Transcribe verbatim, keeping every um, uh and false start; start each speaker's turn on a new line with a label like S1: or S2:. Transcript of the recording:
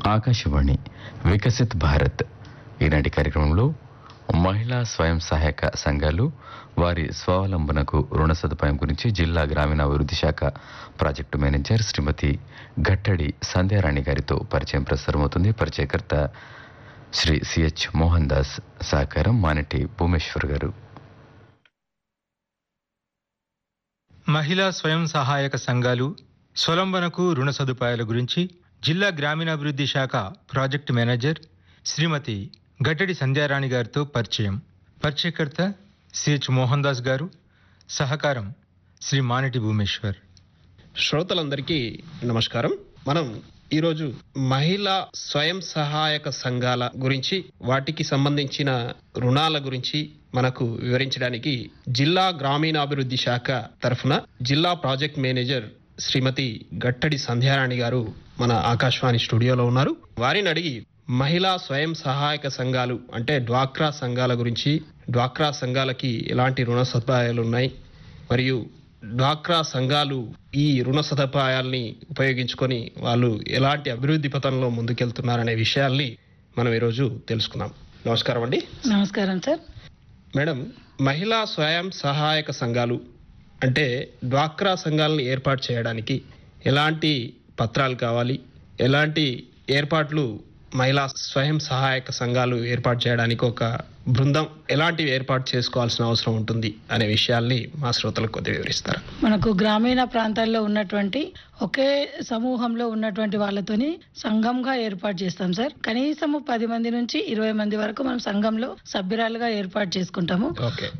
S1: ఆకాశవాణి వికసిత్ భారత్ ఈనాటి కార్యక్రమంలో మహిళా స్వయం సహాయక సంఘాలు వారి స్వావలంబనకు రుణ సదుపాయం గురించి జిల్లా గ్రామీణాభివృద్ధి శాఖ ప్రాజెక్టు మేనేజర్ శ్రీమతి గట్టడి సంధ్యారాణి గారితో పరిచయం ప్రసారమవుతుంది. పరిచయకర్త శ్రీ సిహెచ్ మోహన్ దాస్, సహకారం మానటి భూమేశ్వర్ గారు.
S2: మహిళా స్వయం సహాయక సంఘాలు స్వలంబనకు రుణ సదుపాయాల గురించి జిల్లా గ్రామీణాభివృద్ధి శాఖ ప్రాజెక్టు మేనేజర్ శ్రీమతి గట్టడి సంధ్యారాణి గారితో పరిచయం. పరిచయకర్త సిహెచ్ మోహన్ దాస్ గారు, సహకారం శ్రీ మానటి భూమేశ్వర్.
S3: శ్రోతలందరికీ నమస్కారం. మనం ఈరోజు మహిళా స్వయం సహాయక సంఘాల గురించి, వాటికి సంబంధించిన రుణాల గురించి మనకు వివరించడానికి జిల్లా గ్రామీణాభివృద్ధి శాఖ తరఫున జిల్లా ప్రాజెక్ట్ మేనేజర్ శ్రీమతి గట్టడి సంధ్యారాణి గారు మన ఆకాశవాణి స్టూడియోలో ఉన్నారు. వారిని అడిగి మహిళా స్వయం సహాయక సంఘాలు అంటే డ్వాక్రా సంఘాల గురించి, డ్వాక్రా సంఘాలకి ఎలాంటి రుణ సదుపాయాలు ఉన్నాయి, మరియు డ్వాక్రా సంఘాలు ఈ రుణ సదుపాయాల్ని ఉపయోగించుకొని వాళ్ళు ఎలాంటి అభివృద్ధి పథంలో ముందుకెళ్తున్నారనే విషయాల్ని మనం ఈరోజు తెలుసుకుందాం. నమస్కారం అండి.
S4: నమస్కారం సార్.
S3: మేడం, మహిళా స్వయం సహాయక సంఘాలు అంటే డ్వాక్రా సంఘాలను ఏర్పాటు చేయడానికి ఎలాంటి పత్రాలు కావాలి, ఎలాంటి ఏర్పాట్లు మహిళా స్వయం సహాయక సంఘాలు ఏర్పాటు చేయడానికి ఒక బృందం ఎలాంటివి ఏర్పాటు చేసుకోవాల్సిన అవసరం ఉంటుంది అనే విషయాల్ని మా శ్రోతలకు కొద్దిగా వివరిస్తారు.
S4: మనకు గ్రామీణ ప్రాంతాల్లో ఉన్నటువంటి ఒకే సమూహంలో ఉన్నటువంటి వాళ్ళతోని సంఘంగా ఏర్పాటు చేస్తాం సార్. కనీసము పది మంది నుంచి ఇరవై మంది వరకు మనం సంఘంలో సభ్యురాలుగా ఏర్పాటు చేసుకుంటాము.
S3: ఓకే.